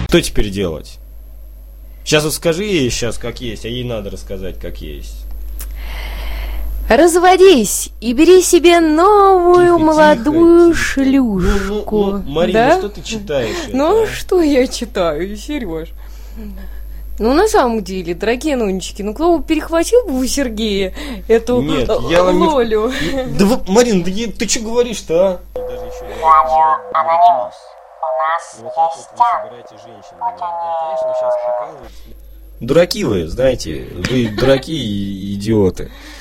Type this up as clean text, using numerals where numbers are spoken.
Что теперь делать? Сейчас вот скажи ей сейчас как есть, а ей надо рассказать как есть. Разводись и бери себе новую молодую шлюшку. Марина, да? что ты читаешь? Ну, что я читаю, Сереж? Ну, на самом деле, дорогие нонечки, ну, кто бы перехватил бы у Сергея эту Лолю? Да, Марина, ты что говоришь-то, а? Аноним, у нас есть Дураки вы, знаете, вы дураки и идиоты.